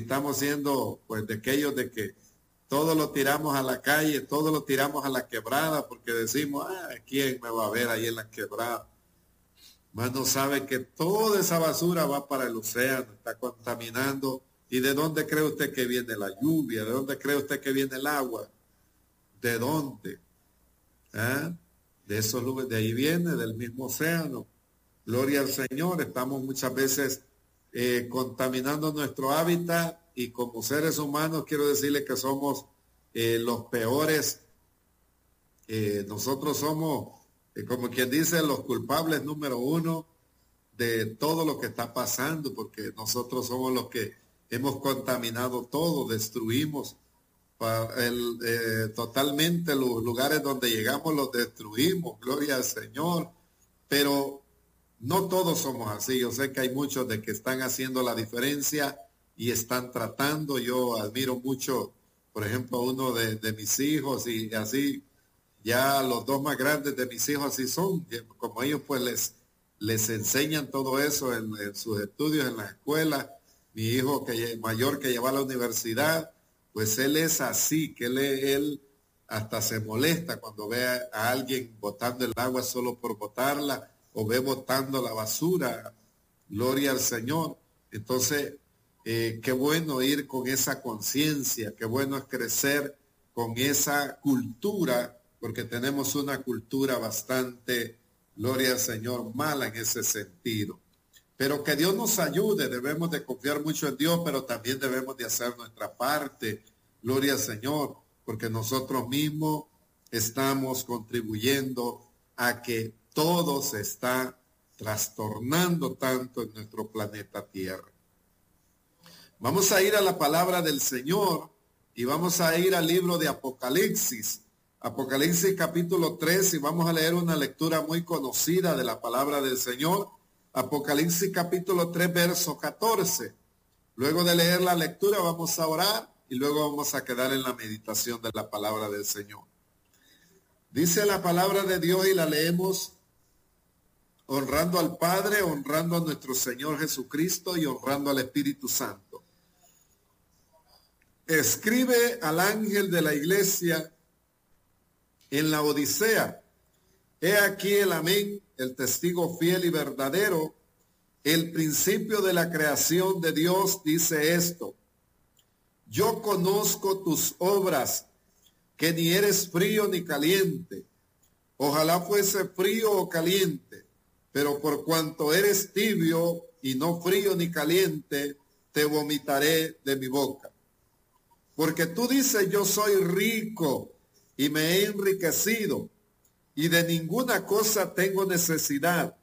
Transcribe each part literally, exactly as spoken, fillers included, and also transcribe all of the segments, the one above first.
estamos siendo pues de aquellos de que todo lo tiramos a la calle, todo lo tiramos a la quebrada, porque decimos, ah, ¿quién me va a ver ahí en la quebrada? Más no sabe que toda esa basura va para el océano, está contaminando. ¿Y de dónde cree usted que viene la lluvia? ¿De dónde cree usted que viene el agua? ¿De dónde? ¿Ah? De esos lugares, de ahí viene, del mismo océano. Gloria al Señor. Estamos muchas veces eh, contaminando nuestro hábitat, y como seres humanos quiero decirle que somos eh, los peores. Eh, nosotros somos, eh, como quien dice, los culpables número uno de todo lo que está pasando, porque nosotros somos los que hemos contaminado todo, destruimos para el, eh, totalmente los lugares donde llegamos, los destruimos, gloria al Señor. Pero no todos somos así. Yo sé que hay muchos de que están haciendo la diferencia y están tratando. Yo admiro mucho, por ejemplo, a uno de, de mis hijos, y así ya los dos más grandes de mis hijos así son, como ellos pues les, les enseñan todo eso en, en sus estudios en la escuela. Mi hijo que mayor, que lleva a la universidad, pues él es así, que él, él hasta se molesta cuando ve a, a alguien botando el agua solo por botarla, o ve botando la basura. Gloria al Señor. Entonces, eh, qué bueno ir con esa conciencia, qué bueno es crecer con esa cultura, porque tenemos una cultura bastante, gloria al Señor, mala en ese sentido. Pero que Dios nos ayude, debemos de confiar mucho en Dios, pero también debemos de hacer nuestra parte, gloria al Señor, porque nosotros mismos estamos contribuyendo a que todo se está trastornando tanto en nuestro planeta Tierra. Vamos a ir a la palabra del Señor y vamos a ir al libro de Apocalipsis, Apocalipsis capítulo tres, y vamos a leer una lectura muy conocida de la palabra del Señor. Apocalipsis capítulo tres, verso catorce. Luego de leer la lectura vamos a orar y luego vamos a quedar en la meditación de la palabra del Señor. Dice la palabra de Dios y la leemos honrando al Padre, honrando a nuestro Señor Jesucristo y honrando al Espíritu Santo. Escribe al ángel de la iglesia en la Odisea: he aquí el amén, el testigo fiel y verdadero, el principio de la creación de Dios, dice esto: yo conozco tus obras, que ni eres frío ni caliente. Ojalá fuese frío o caliente, pero por cuanto eres tibio y no frío ni caliente, te vomitaré de mi boca. Porque tú dices, yo soy rico y me he enriquecido, y de ninguna cosa tengo necesidad,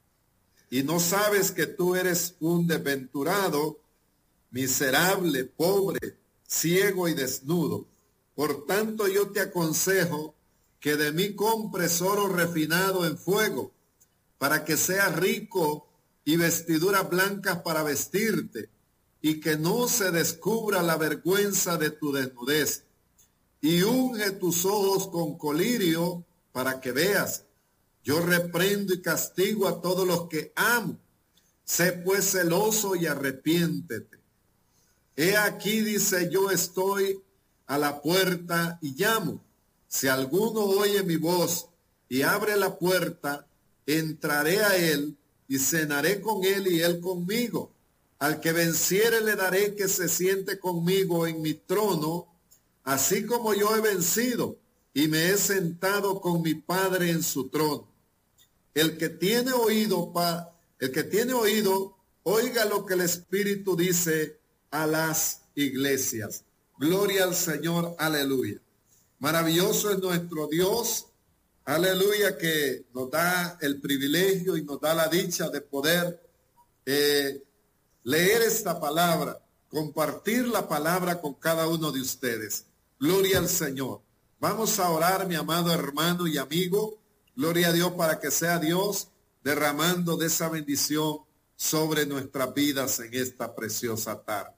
y no sabes que tú eres un desventurado, miserable, pobre, ciego y desnudo. Por tanto yo te aconsejo que de mí compres oro refinado en fuego, para que seas rico, y vestiduras blancas para vestirte, y que no se descubra la vergüenza de tu desnudez. Y unge tus ojos con colirio, para que veas. Yo reprendo y castigo a todos los que amo. Sé pues celoso y arrepiéntete. He aquí, dice, yo estoy a la puerta y llamo. Si alguno oye mi voz y abre la puerta, entraré a él y cenaré con él y él conmigo. Al que venciere le daré que se siente conmigo en mi trono, así como yo he vencido y me he sentado con mi Padre en su trono. El que tiene oído, pa, el que tiene oído, oiga lo que el Espíritu dice a las iglesias. Gloria al Señor, aleluya. Maravilloso es nuestro Dios, aleluya, que nos da el privilegio y nos da la dicha de poder eh, leer esta palabra, compartir la palabra con cada uno de ustedes. Gloria al Señor. Vamos a orar, mi amado hermano y amigo. Gloria a Dios, para que sea Dios derramando de esa bendición sobre nuestras vidas en esta preciosa tarde.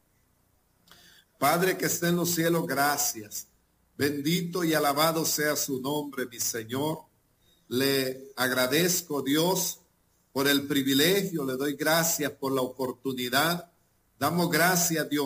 Padre que está en los cielos, gracias. Bendito y alabado sea su nombre, mi Señor. Le agradezco, Dios, por el privilegio. Le doy gracias por la oportunidad. Damos gracias, Dios